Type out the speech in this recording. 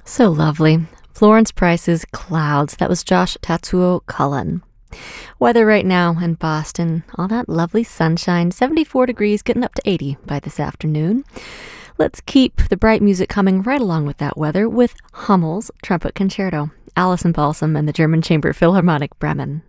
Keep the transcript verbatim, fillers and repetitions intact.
So lovely. Florence Price's Clouds. That was Josh Tatsuo Cullen. Weather right now in Boston, all that lovely sunshine, seventy-four degrees, getting up to eighty by this afternoon. Let's keep the bright music coming right along with that weather with Hummel's Trumpet Concerto, Alison Balsam and the German Chamber Philharmonic Bremen.